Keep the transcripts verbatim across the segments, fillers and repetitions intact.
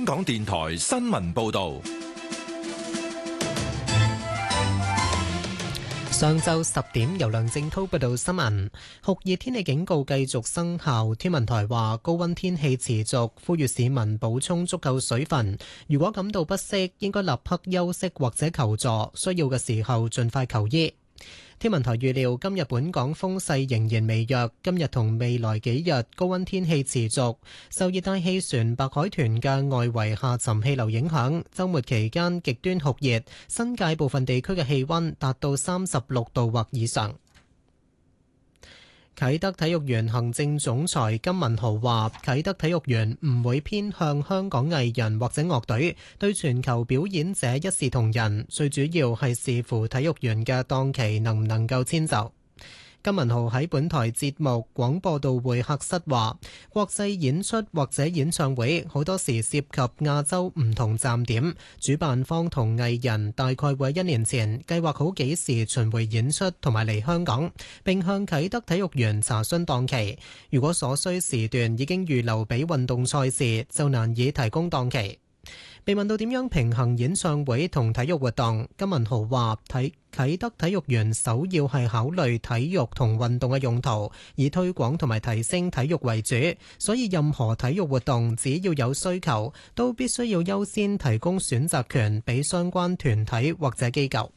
港電台新聞報道。 上晝十點，由梁正濤報道新聞。酷熱天氣警告繼續生效，天文台話高溫天氣持續，呼籲市民補充足夠水分。如果感到不適，應該立刻休息或者求助，需要嘅時候盡快求醫。天文台預料今日本港風勢仍然微弱，今日同未來幾日高溫天氣持續，受熱帶氣旋白海豚嘅外圍下沉氣流影響，週末期間極端酷熱，新界部分地區嘅氣溫達到三十六度或以上。啟德體育園行政總裁金文豪話：啟德體育園唔會偏向香港藝人或者樂隊，對全球表演者一視同仁，最主要係視乎體育園嘅檔期能唔能夠遷就。金文豪喺本台節目《廣播道會客室》話：國際演出或者演唱會好多時涉及亞洲唔同站點，主辦方同藝人大概會一年前計劃好幾時巡迴演出同埋嚟香港，並向啟德體育園查詢檔期。如果所需時段已經預留俾運動賽事，就難以提供檔期。被問到點樣平衡演唱會同體育活動，金文豪話：體啟德體育園首要係考慮體育同運動嘅用途，以推廣同埋提升體育為主，所以任何體育活動只要有需求，都必須要優先提供選擇權俾相關團體或者機構。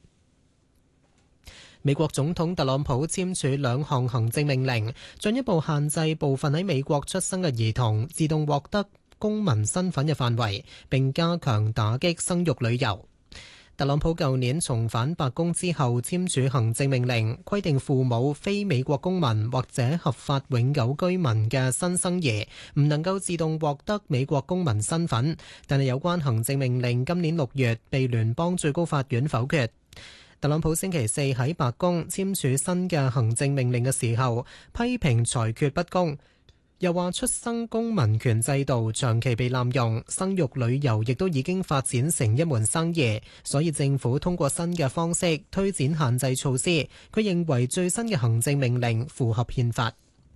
美國總統特朗普簽署兩項行政命令，進一步限制部分喺美國出生嘅兒童自動獲得公民身份嘅範圍，並加強打擊生育旅遊。特朗普舊年重返白宮之後簽署行政命令，規定父母非美國公民或者合法永久居民嘅新生兒唔能夠自動獲得美國公民身份，但係有關行政命令今年六月被聯邦最高法院否決。特朗普星期四喺白宮簽署新嘅行政命令嘅時候，批評裁決不公。又話出生公民權制度長期被濫用，生育旅遊亦都已經發展成一門生意，所以政府通過新嘅方式推展限制措施。佢認為最新嘅行政命令符合憲法。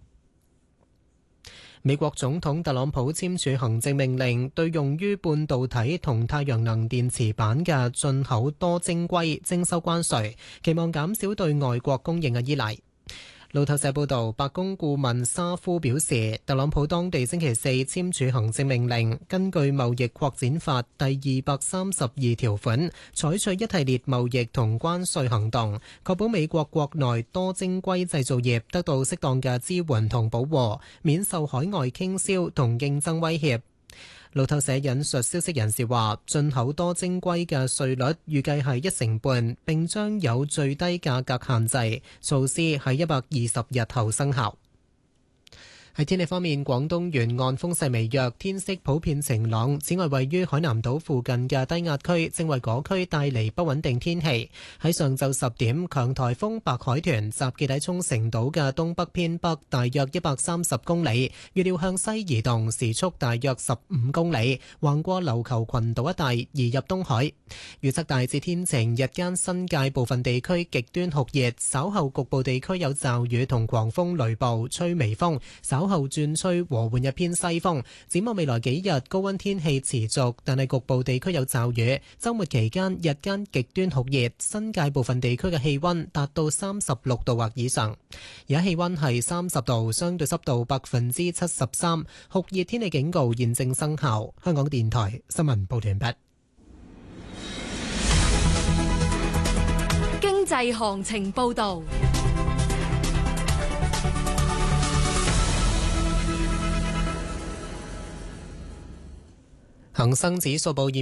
美國總統特朗普簽署行政命令，對用於半導體同太陽能電池板嘅進口多晶硅徵收關稅，期望減少對外國供應嘅依賴。路透社報道，白宮顧問沙夫表示，特朗普當地星期四簽署行政命令，根據貿易擴展法第二百三十二條款，採取一系列貿易同關稅行動，確保美國國內多晶硅製造業得到適當嘅支援同保護，免受海外傾銷同競爭威脅。路透社引述消息人士話，進口多晶硅嘅稅率預計係一成半，並將有最低價格限制，措施喺一百二十日後生效。喺天氣方面，廣東沿岸風勢微弱，天色普遍晴朗。此外，位於海南島附近嘅低壓區正為嗰區帶嚟不穩定天氣。喺上晝十點，強颱風白海豚集結喺沖繩島嘅東北偏北大約一百三十公里，預料向西移動，時速大約十五公里，橫過琉球群島一帶移入東海。預測大致天晴，日間新界部分地區極端酷熱，稍後局部地區有驟雨同狂風雷暴，吹微風，稍後轉吹和緩一偏西風。展望未來幾日高溫天氣持續，但係局部地區有驟雨。週末期間日間極端酷熱，新界部分地區嘅氣溫達到三十六度或以上。而家氣溫係三十度，相對濕度百分之七十三，酷熱天氣警告現正生效。香港電台新聞報道完畢。 經濟行情報道。 恒生指數報